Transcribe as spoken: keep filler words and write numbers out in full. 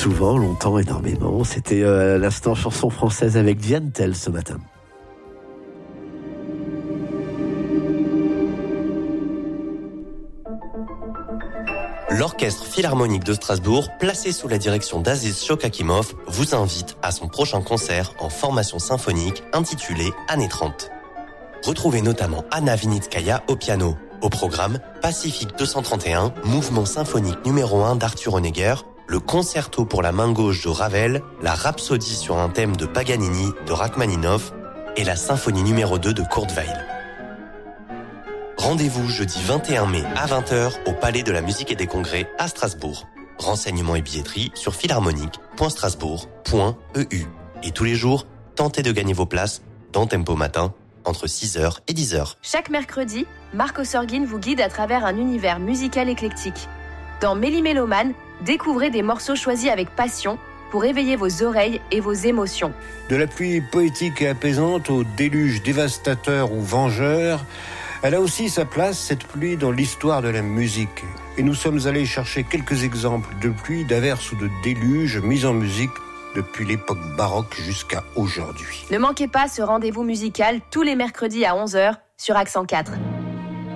Souvent, longtemps, énormément. C'était euh, l'instant chanson française avec Diane Tell ce matin. L'Orchestre Philharmonique de Strasbourg, placé sous la direction d'Aziz Shokakimov, vous invite à son prochain concert en formation symphonique intitulé Années trente. Retrouvez notamment Anna Vinitskaya au piano. Au programme, Pacifique deux cent trente et un, mouvement symphonique numéro un d'Arthur Honegger, le concerto pour la main gauche de Ravel, la rhapsodie sur un thème de Paganini de Rachmaninoff et la symphonie numéro deux de Kurt Weill. Rendez-vous jeudi vingt et un mai à vingt heures au Palais de la Musique et des Congrès à Strasbourg. Renseignements et billetterie sur philharmonique point strasbourg point e u. Et tous les jours, tentez de gagner vos places dans Tempo Matin entre six heures et dix heures. Chaque mercredi, Marco Sorgin vous guide à travers un univers musical éclectique. Dans Méli-Mélomane, découvrez des morceaux choisis avec passion pour éveiller vos oreilles et vos émotions. De la pluie poétique et apaisante au déluge dévastateur ou vengeur, elle a aussi sa place, cette pluie, dans l'histoire de la musique. Et nous sommes allés chercher quelques exemples de pluie, d'averses ou de déluges mis en musique depuis l'époque baroque jusqu'à aujourd'hui. Ne manquez pas ce rendez-vous musical tous les mercredis à onze heures sur Accent quatre.